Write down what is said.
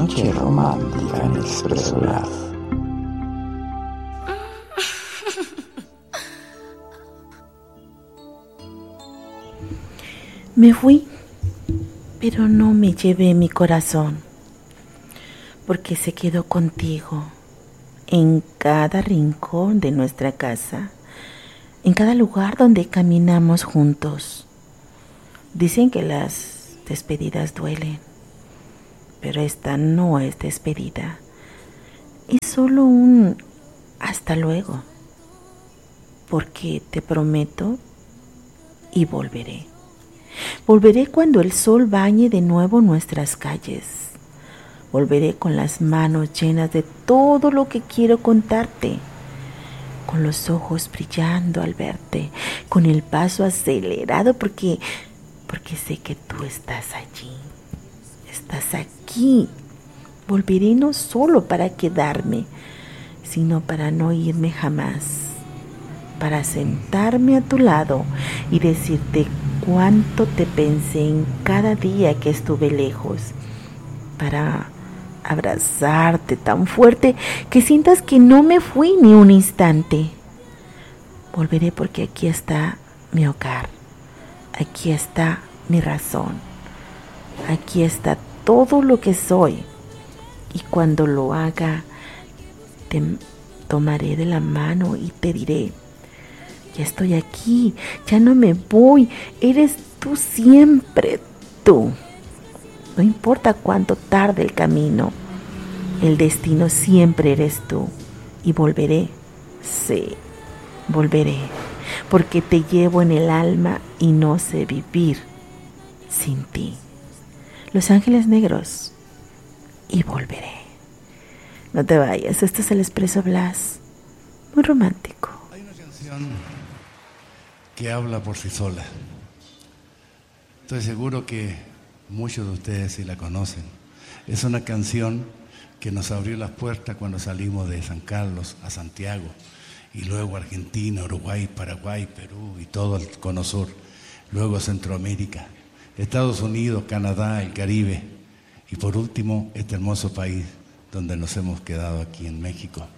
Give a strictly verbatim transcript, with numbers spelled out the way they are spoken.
noche romántica en Expreso Blast. Me fui, pero no me llevé mi corazón, porque se quedó contigo en cada rincón de nuestra casa, en cada lugar donde caminamos juntos. Dicen que las despedidas duelen, pero esta no es despedida, es solo un hasta luego, porque te prometo y volveré. Volveré cuando el sol bañe de nuevo nuestras calles. Volveré con las manos llenas de todo lo que quiero contarte, con los ojos brillando al verte, con el paso acelerado porque, porque sé que tú estás allí, estás aquí. Volveré no solo para quedarme, sino para no irme jamás, para sentarme a tu lado y decirte cuánto te pensé en cada día que estuve lejos, para abrazarte tan fuerte que sientas que no me fui ni un instante. Volveré porque aquí está mi hogar, aquí está mi razón, aquí está todo lo que soy, y cuando lo haga te tomaré de la mano y te diré: ya estoy aquí, ya no me voy, eres tú siempre, tú. No importa cuánto tarde el camino, el destino siempre eres tú. Y volveré, sí, volveré, porque te llevo en el alma y no sé vivir sin ti. Los Ángeles Negros, y volveré. No te vayas, esto es el Expreso Blast, muy romántico. Hay una canción que habla por sí sola. Estoy seguro que muchos de ustedes sí la conocen. Es una canción que nos abrió las puertas cuando salimos de San Carlos a Santiago, y luego Argentina, Uruguay, Paraguay, Perú y todo el cono sur, luego Centroamérica, Estados Unidos, Canadá, el Caribe, y por último este hermoso país donde nos hemos quedado aquí en México.